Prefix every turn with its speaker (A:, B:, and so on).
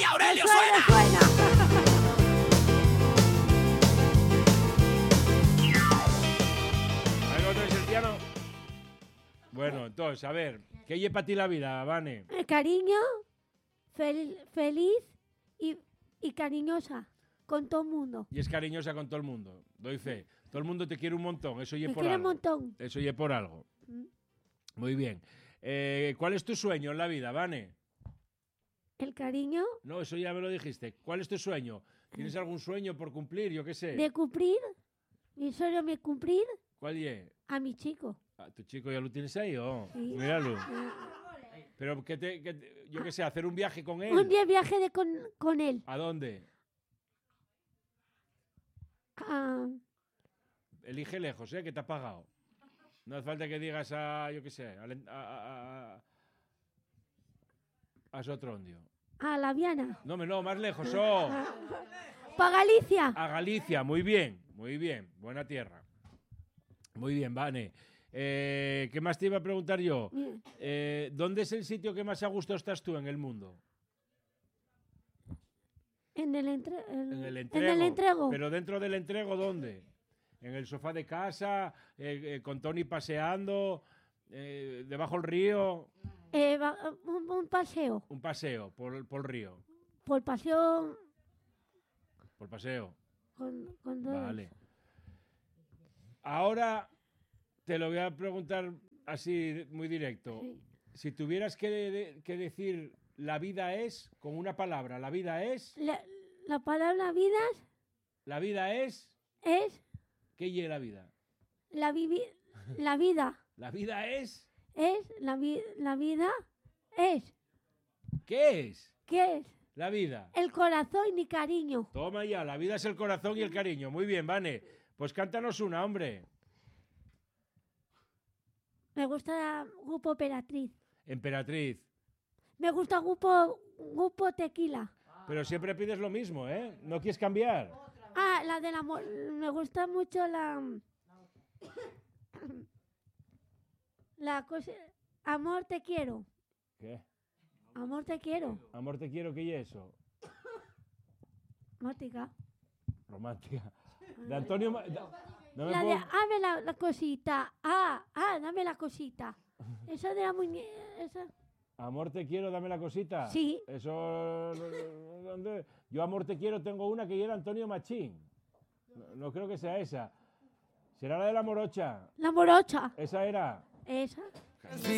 A: Aurelio,
B: suena.
C: A ver, ¿no traes el piano? Bueno, entonces, a ver, ¿qué lleva para ti la vida, Vane?
B: Cariño, feliz y cariñosa con todo el mundo.
C: Y es cariñosa con todo el mundo, doy fe. Todo el mundo te quiere un montón, eso lleva
B: Me
C: por
B: quiere un
C: algo.
B: montón.
C: Eso lleva por algo.
B: Mm.
C: Muy bien. ¿Cuál es tu sueño en la vida, Vane?
B: El cariño
C: No, eso ya me lo dijiste. ¿Cuál es tu sueño? ¿Tienes algún sueño por cumplir? Yo qué sé.
B: de cumplir, mi sueño de cumplir
C: ¿Cuál es?
B: a mi chico.
C: ¿Tu chico ya lo tienes ahí? Oh,
B: Sí.
C: míralo. Pero yo qué sé, hacer un viaje con él.
B: Un día viaje con él.
C: ¿A dónde?
B: Ah,
C: Elige lejos, que te ha pagado. No hace falta que digas a, yo qué sé, a Sotrondio.
B: a La Viana.
C: No, más lejos, oh.
B: Para Galicia.
C: A Galicia, muy bien, buena tierra. Muy bien, Vane. ¿Qué más te iba a preguntar yo? ¿Dónde es el sitio que más a gusto estás tú en el mundo?
B: En el
C: En el
B: entrego.
C: Pero dentro del entrego, ¿dónde? ¿En el sofá de casa? ¿Con Tony paseando? ¿Debajo del río?
B: Un paseo.
C: Un paseo por el río.
B: Por paseo.
C: Por paseo.
B: Con dos.
C: Vale. Ahora te lo voy a preguntar así muy directo.
B: Sí.
C: Si tuvieras que decir la vida es, con una palabra, la vida es...
B: La palabra vida
C: La vida es...
B: es
C: ¿Qué es la vida?
B: la vida.
C: La vida es...
B: La vida es.
C: ¿Qué es?
B: ¿Qué es?
C: La vida.
B: El corazón y mi cariño.
C: Toma ya, la vida es el corazón y el cariño. Muy bien, Vane. Pues cántanos una, hombre.
B: Me gusta el grupo Emperatriz.
C: Emperatriz.
B: Me gusta el grupo Tequila.
C: Pero siempre pides lo mismo, ¿eh? ¿No quieres cambiar?
B: Ah, la del amor. Me gusta mucho la cosa. Amor, te quiero.
C: ¿Qué?
B: Amor, te quiero.
C: Amor, te quiero, ¿qué es eso?
B: Mótica.
C: Romántica. De Antonio... No me
B: La de,
C: puedo...
B: dame la cosita. Dame la cosita. Esa de la muñeca.
C: Amor, te quiero, dame la cosita.
B: Sí.
C: Eso... ¿dónde? Yo, amor, te quiero, tengo una que era Antonio Machín. No creo que sea esa. ¿Será la de la morocha?
B: La morocha.
C: ¿Esa era?
B: Esa.